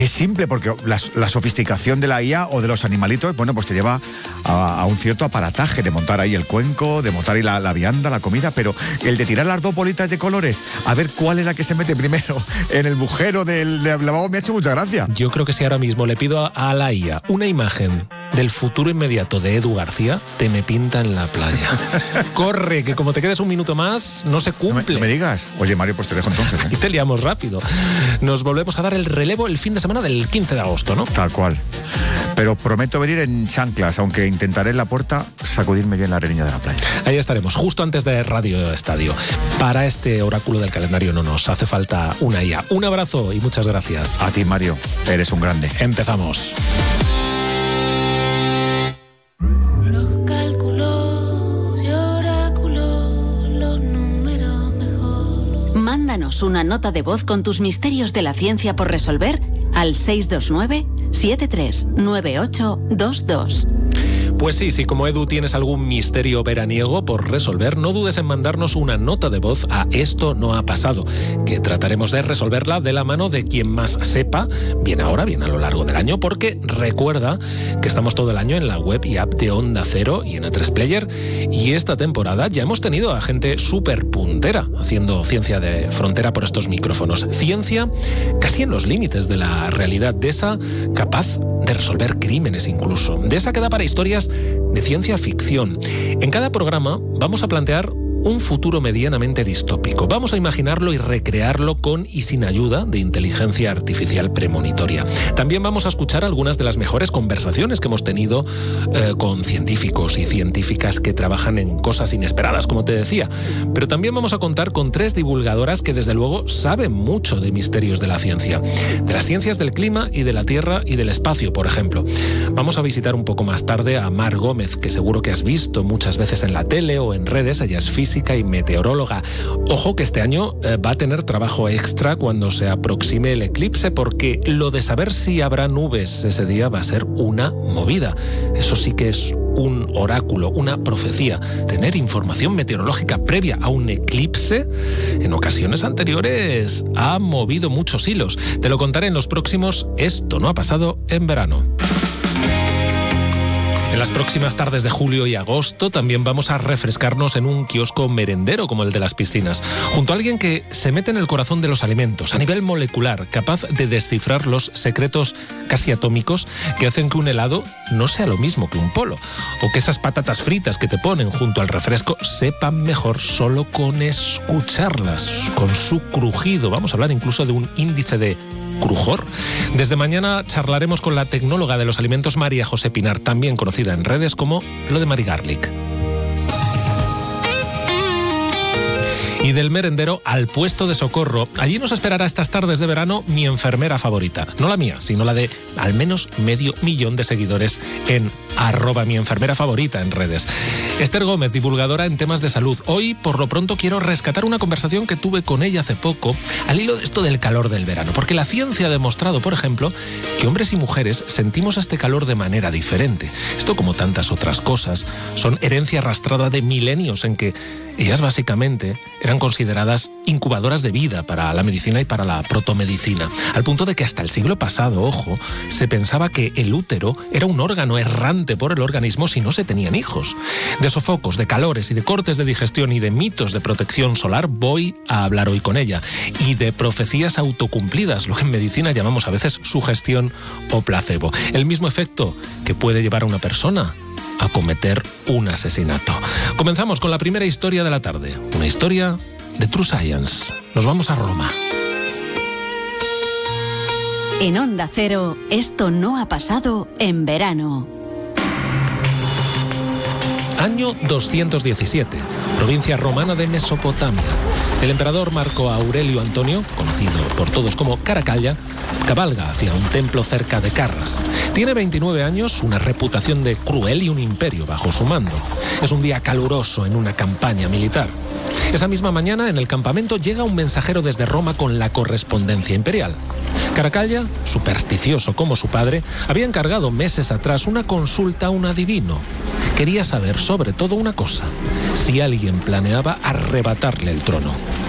Es simple, porque la sofisticación de la IA o de los animalitos, bueno, pues te lleva a un cierto aparataje de montar ahí el cuenco, de montar ahí la vianda, la comida, pero el de tirar las dos bolitas de colores, a ver cuál es la que se mete primero en el bujero del lavabo, me ha hecho mucha gracia. Yo creo que si ahora mismo le pido a la IA una imagen del futuro inmediato de Edu García, te me pinta en la playa. Corre, que como te quedes un minuto más, no se cumple. No me digas. Oye, Mario, pues te dejo entonces. Y te liamos rápido. Nos volvemos a dar el relevo el fin de semana del 15 de agosto, ¿no? Tal cual. Pero prometo venir en chanclas, aunque intentaré en la puerta sacudirme bien la arenilla de la playa. Ahí estaremos, justo antes de Radio Estadio. Para este oráculo del calendario no nos hace falta una IA. Un abrazo y muchas gracias. A ti, Mario. Eres un grande. Empezamos. Mándanos una nota de voz con tus misterios de la ciencia por resolver al 629-739822. Pues sí, si como Edu tienes algún misterio veraniego por resolver, no dudes en mandarnos una nota de voz a Esto no ha pasado, que trataremos de resolverla de la mano de quien más sepa, bien ahora, bien a lo largo del año, porque recuerda que estamos todo el año en la web y app de Onda Cero y en A3 Player, y esta temporada ya hemos tenido a gente súper puntera haciendo ciencia de frontera por estos micrófonos. Ciencia casi en los límites de la realidad, de esa capaz de resolver crímenes incluso, de esa que da para historias de ciencia ficción. En cada programa vamos a plantear un futuro medianamente distópico. Vamos a imaginarlo y recrearlo con y sin ayuda de inteligencia artificial premonitoria. También vamos a escuchar algunas de las mejores conversaciones que hemos tenido con científicos y científicas que trabajan en cosas inesperadas, como te decía. Pero también vamos a contar con 3 divulgadoras que desde luego saben mucho de misterios de la ciencia. De las ciencias del clima y de la Tierra y del espacio, por ejemplo. Vamos a visitar un poco más tarde a Mar Gómez, que seguro que has visto muchas veces en la tele o en redes. Ella es física y meteoróloga. Ojo que este año va a tener trabajo extra cuando se aproxime el eclipse, porque lo de saber si habrá nubes ese día va a ser una movida. Eso sí que es un oráculo, una profecía. Tener información meteorológica previa a un eclipse en ocasiones anteriores ha movido muchos hilos. Te lo contaré en los próximos Esto no ha pasado en verano. En las próximas tardes de julio y agosto también vamos a refrescarnos en un kiosco merendero como el de las piscinas, junto a alguien que se mete en el corazón de los alimentos a nivel molecular, capaz de descifrar los secretos casi atómicos que hacen que un helado no sea lo mismo que un polo, o que esas patatas fritas que te ponen junto al refresco sepan mejor solo con escucharlas, con su crujido. Vamos a hablar incluso de un índice de crujor. Desde mañana charlaremos con la tecnóloga de los alimentos María José Pinar, también conocida en redes como lo de Mari Garlic. Y del merendero al puesto de socorro. Allí nos esperará estas tardes de verano mi enfermera favorita. No la mía, sino la de al menos 500.000 de seguidores en @mienfermerafavorita en redes. Esther Gómez, divulgadora en temas de salud. Hoy, por lo pronto, quiero rescatar una conversación que tuve con ella hace poco al hilo de esto del calor del verano. Porque la ciencia ha demostrado, por ejemplo, que hombres y mujeres sentimos este calor de manera diferente. Esto, como tantas otras cosas, son herencia arrastrada de milenios en que ellas básicamente eran consideradas incubadoras de vida para la medicina y para la protomedicina, al punto de que hasta el siglo pasado, ojo, se pensaba que el útero era un órgano errante por el organismo si no se tenían hijos. De sofocos, de calores y de cortes de digestión y de mitos de protección solar voy a hablar hoy con ella, y de profecías autocumplidas, lo que en medicina llamamos a veces sugestión o placebo. El mismo efecto que puede llevar a una persona a cometer un asesinato. Comenzamos con la primera historia de la tarde, una historia de True Science. Nos vamos a Roma. En Onda Cero, esto no ha pasado en verano. Año 217, provincia romana de Mesopotamia. El emperador Marco Aurelio Antonio, conocido por todos como Caracalla, cabalga hacia un templo cerca de Carras. Tiene 29 años, una reputación de cruel y un imperio bajo su mando. Es un día caluroso en una campaña militar. Esa misma mañana, en el campamento, llega un mensajero desde Roma con la correspondencia imperial. Caracalla, supersticioso como su padre, había encargado meses atrás una consulta a un adivino. Quería saber sobre todo una cosa: si alguien planeaba arrebatarle el trono.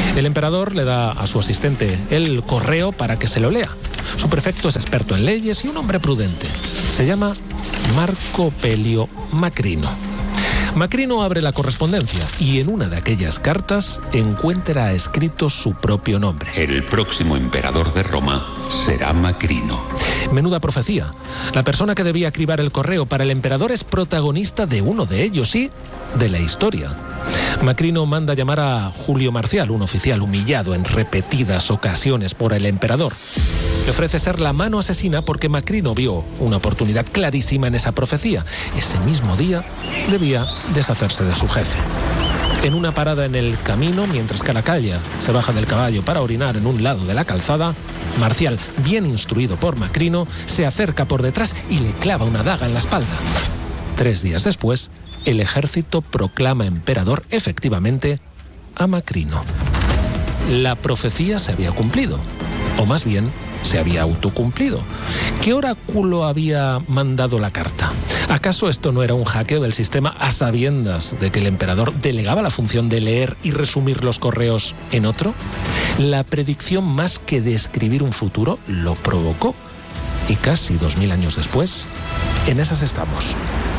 El emperador le da a su asistente el correo para que se lo lea. Su prefecto es experto en leyes y un hombre prudente. Se llama Marco Pelio Macrino. Macrino abre la correspondencia y en una de aquellas cartas encuentra escrito su propio nombre. El próximo emperador de Roma será Macrino. Menuda profecía. La persona que debía cribar el correo para el emperador es protagonista de uno de ellos y de la historia. Macrino manda llamar a Julio Marcial, un oficial humillado en repetidas ocasiones por el emperador. Le ofrece ser la mano asesina porque Macrino vio una oportunidad clarísima en esa profecía. Ese mismo día debía deshacerse de su jefe. En una parada en el camino, mientras Caracalla se baja del caballo para orinar en un lado de la calzada, Marcial, bien instruido por Macrino, se acerca por detrás y le clava una daga en la espalda. 3 días después, el ejército proclama emperador efectivamente a Macrino. La profecía se había cumplido, o más bien, se había autocumplido. ¿Qué oráculo había mandado la carta? ¿Acaso esto no era un hackeo del sistema a sabiendas de que el emperador delegaba la función de leer y resumir los correos en otro? La predicción, más que describir un futuro, lo provocó. Y casi 2000 años después, en esas estamos.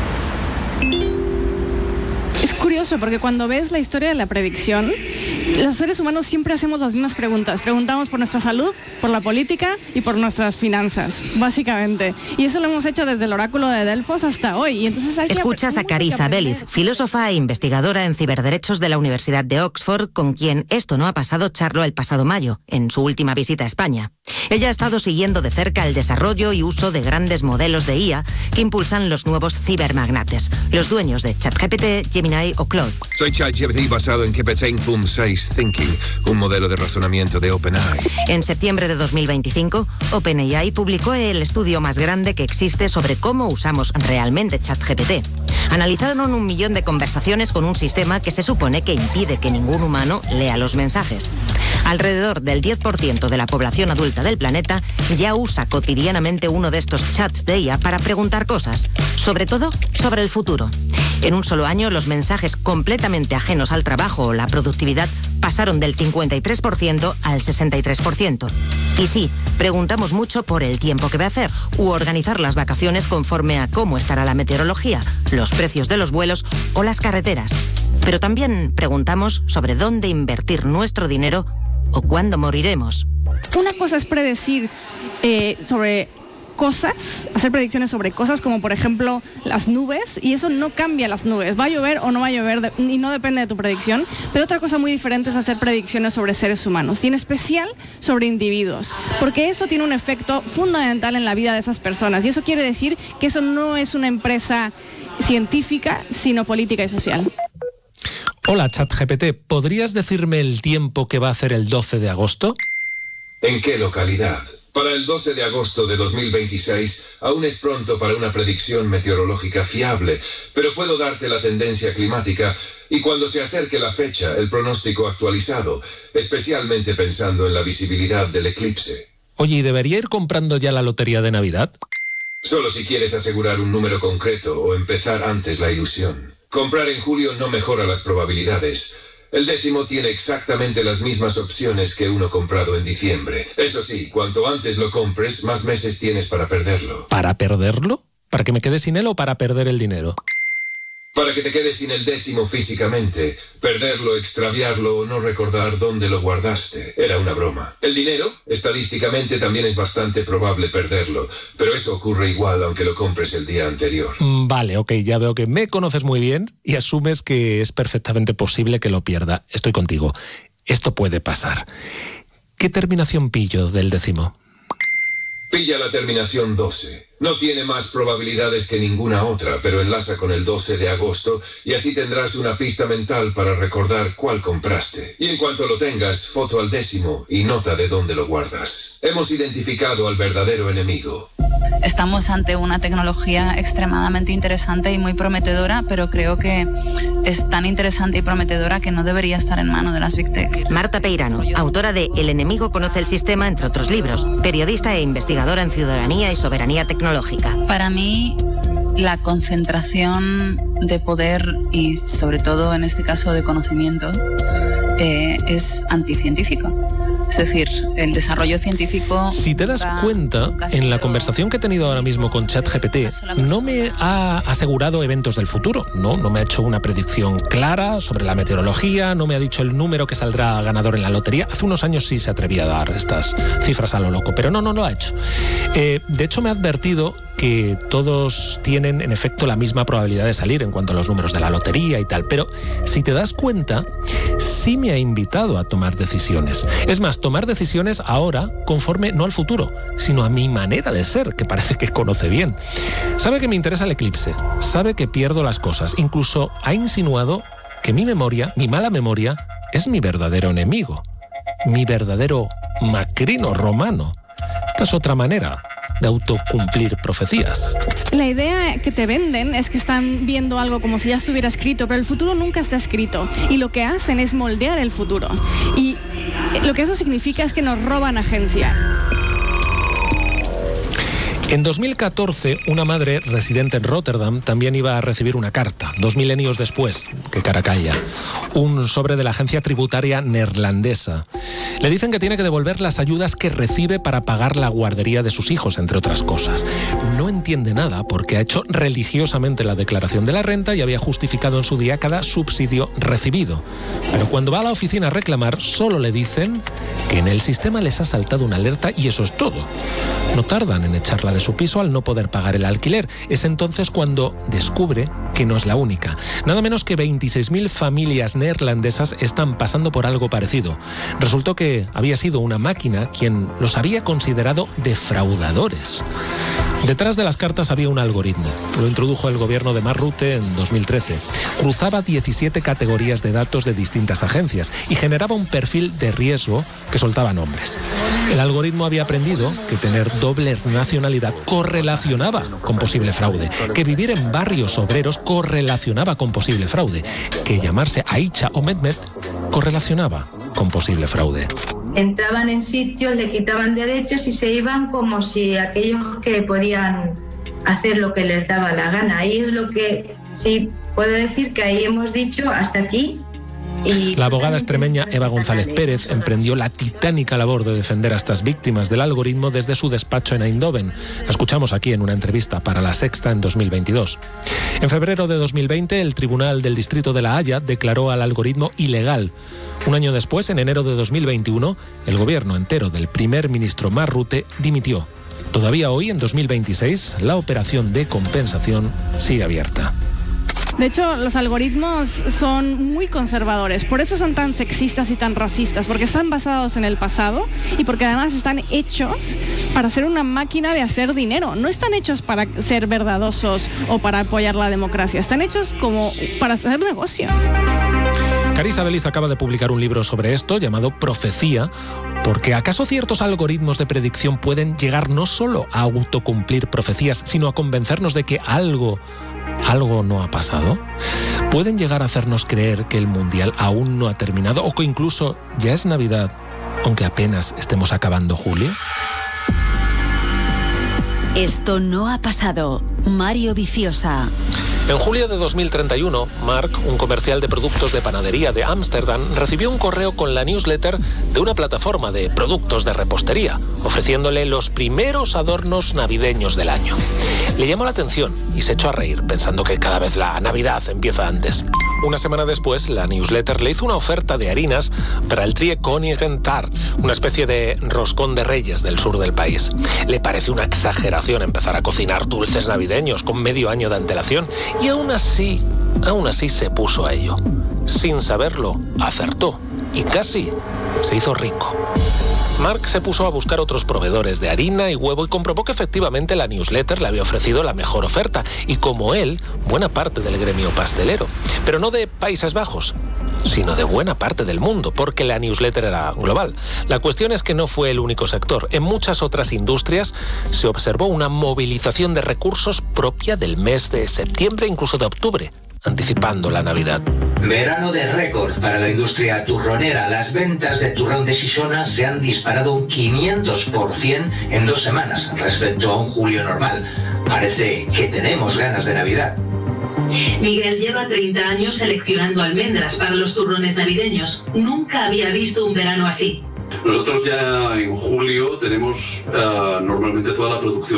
Es curioso porque cuando ves la historia de la predicción, los seres humanos siempre hacemos las mismas preguntas. Preguntamos por nuestra salud, por la política y por nuestras finanzas, básicamente. Y eso lo hemos hecho desde el oráculo de Delfos hasta hoy. Y entonces escuchas a Carissa Belliz, filósofa e investigadora en ciberderechos de la Universidad de Oxford, con quien Esto no ha pasado charló el pasado mayo, en su última visita a España. Ella ha estado siguiendo de cerca el desarrollo y uso de grandes modelos de IA que impulsan los nuevos cibermagnates, los dueños de ChatGPT, Gemini o Claude. Soy ChatGPT basado en GPT-6 Thinking, un modelo de razonamiento de OpenAI. En septiembre de 2025, OpenAI publicó el estudio más grande que existe sobre cómo usamos realmente ChatGPT. Analizaron 1 millón de conversaciones con un sistema que se supone que impide que ningún humano lea los mensajes. Alrededor del 10% de la población adulta del planeta ya usa cotidianamente uno de estos chats de IA para preguntar cosas, sobre todo sobre el futuro. En un solo año, los mensajes completamente ajenos al trabajo o la productividad pasaron del 53% al 63%. Y sí, preguntamos mucho por el tiempo que va a hacer u organizar las vacaciones conforme a cómo estará la meteorología, los precios de los vuelos o las carreteras. Pero también preguntamos sobre dónde invertir nuestro dinero o cuándo moriremos. Una cosa es predecir sobre cosas, hacer predicciones sobre cosas como por ejemplo las nubes, y eso no cambia las nubes, va a llover o no va a llover y no depende de tu predicción. Pero otra cosa muy diferente es hacer predicciones sobre seres humanos y en especial sobre individuos, porque eso tiene un efecto fundamental en la vida de esas personas, y eso quiere decir que eso no es una empresa científica sino política y social. Hola ChatGPT, ¿podrías decirme el tiempo que va a hacer el 12 de agosto? ¿En qué localidad? Para el 12 de agosto de 2026, aún es pronto para una predicción meteorológica fiable, pero puedo darte la tendencia climática y cuando se acerque la fecha, el pronóstico actualizado, especialmente pensando en la visibilidad del eclipse. Oye, ¿y debería ir comprando ya la lotería de Navidad? Solo si quieres asegurar un número concreto o empezar antes la ilusión. Comprar en julio no mejora las probabilidades. El 10º tiene exactamente las mismas opciones que uno comprado en diciembre. Eso sí, cuanto antes lo compres, más meses tienes para perderlo. ¿Para perderlo? ¿Para que me quede sin él o para perder el dinero? Para que te quedes sin el 10º físicamente, perderlo, extraviarlo o no recordar dónde lo guardaste. Era una broma. El dinero, estadísticamente, también es bastante probable perderlo, pero eso ocurre igual aunque lo compres el día anterior. Vale, ok, ya veo que me conoces muy bien y asumes que es perfectamente posible que lo pierda. Estoy contigo. Esto puede pasar. ¿Qué terminación pillo del 10º? Pilla la terminación 12. No tiene más probabilidades que ninguna otra, pero enlaza con el 12 de agosto y así tendrás una pista mental para recordar cuál compraste. Y en cuanto lo tengas, foto al 10º y nota de dónde lo guardas. Hemos identificado al verdadero enemigo. Estamos ante una tecnología extremadamente interesante y muy prometedora, pero creo que es tan interesante y prometedora que no debería estar en manos de las Big Tech. Marta Peirano, autora de El enemigo conoce el sistema, entre otros libros, periodista e investigadora en ciudadanía y soberanía tecnológica. Para mí, la concentración de poder y sobre todo en este caso de conocimiento es anticientífico. Es decir, el desarrollo científico... Si te das cuenta, en la conversación que he tenido ahora mismo con ChatGPT, no me ha asegurado eventos del futuro, no me ha hecho una predicción clara sobre la meteorología, no me ha dicho el número que saldrá ganador en la lotería. Hace unos años sí se atrevía a dar estas cifras a lo loco, pero no lo ha hecho. De hecho, me ha advertido que todos tienen en efecto la misma probabilidad de salir en cuanto a los números de la lotería y tal, pero si te das cuenta, sí me ha invitado a tomar decisiones. Es más, tomar decisiones ahora conforme no al futuro, sino a mi manera de ser, que parece que conoce bien. Sabe que me interesa el eclipse, sabe que pierdo las cosas, incluso ha insinuado que mi memoria, mi mala memoria, es mi verdadero enemigo, mi verdadero Macrino romano. Esta es otra manera de autocumplir profecías. La idea que te venden es que están viendo algo como si ya estuviera escrito, pero el futuro nunca está escrito y lo que hacen es moldear el futuro. Y lo que eso significa es que nos roban agencia. En 2014, una madre residente en Rotterdam también iba a recibir una carta, 2 milenios después, que Caracalla, un sobre de la agencia tributaria neerlandesa. Le dicen que tiene que devolver las ayudas que recibe para pagar la guardería de sus hijos, entre otras cosas. No entiende nada porque ha hecho religiosamente la declaración de la renta y había justificado en su día cada subsidio recibido. Pero cuando va a la oficina a reclamar, solo le dicen que en el sistema les ha saltado una alerta y eso es todo. No tardan en echarla de su piso al no poder pagar el alquiler. Es entonces cuando descubre que no es la única. Nada menos que 26.000 familias neerlandesas están pasando por algo parecido. Resultó que había sido una máquina quien los había considerado defraudadores. Detrás de las cartas había un algoritmo. Lo introdujo el gobierno de Mark Rutte en 2013. Cruzaba 17 categorías de datos de distintas agencias y generaba un perfil de riesgo que soltaba nombres. El algoritmo había aprendido que tener doble nacionalidad correlacionaba con posible fraude, que vivir en barrios obreros correlacionaba con posible fraude, que llamarse Aicha o Mehmet correlacionaba con posible fraude. Entraban en sitios, le quitaban derechos y se iban como si aquellos que podían hacer lo que les daba la gana. Ahí es lo que sí puedo decir, que ahí hemos dicho hasta aquí. Y la abogada extremeña Eva González Pérez emprendió la titánica labor de defender a estas víctimas del algoritmo desde su despacho en Eindhoven. La escuchamos aquí en una entrevista para La Sexta en 2022. En febrero de 2020, el Tribunal del Distrito de La Haya declaró al algoritmo ilegal. Un año después, en enero de 2021, el gobierno entero del primer ministro Mark Rutte dimitió. Todavía hoy, en 2026, la operación de compensación sigue abierta. De hecho, los algoritmos son muy conservadores, por eso son tan sexistas y tan racistas, porque están basados en el pasado y porque además están hechos para ser una máquina de hacer dinero. No están hechos para ser verdadosos o para apoyar la democracia, están hechos como para hacer negocio. Carissa Beliz acaba de publicar un libro sobre esto llamado Profecía, porque ¿acaso ciertos algoritmos de predicción pueden llegar no solo a autocumplir profecías, sino a convencernos de que algo no ha pasado? ¿Pueden llegar a hacernos creer que el Mundial aún no ha terminado o que incluso ya es Navidad, aunque apenas estemos acabando julio? Esto no ha pasado. Mario Viciosa. En julio de 2031, Mark, un comercial de productos de panadería de Ámsterdam, recibió un correo con la newsletter de una plataforma de productos de repostería, ofreciéndole los primeros adornos navideños del año. Le llamó la atención y se echó a reír, pensando que cada vez la Navidad empieza antes. Una semana después, la newsletter le hizo una oferta de harinas para el Trie Koningen Tart, una especie de roscón de reyes del sur del país. Le pareció una exageración empezar a cocinar dulces navideños con medio año de antelación y aún así se puso a ello. Sin saberlo, acertó y casi se hizo rico. Mark se puso a buscar otros proveedores de harina y huevo y comprobó que efectivamente la newsletter le había ofrecido la mejor oferta y, como él, buena parte del gremio pastelero. Pero no de Países Bajos, sino de buena parte del mundo, porque la newsletter era global. La cuestión es que no fue el único sector. En muchas otras industrias se observó una movilización de recursos propia del mes de septiembre, incluso de octubre, anticipando la Navidad. Verano de récord para la industria turronera. Las ventas de turrón de Xixona se han disparado un 500% en 2 semanas respecto a un julio normal. Parece que tenemos ganas de Navidad. Miguel lleva 30 años seleccionando almendras para los turrones navideños. Nunca había visto un verano así. Nosotros ya en julio tenemos normalmente toda la producción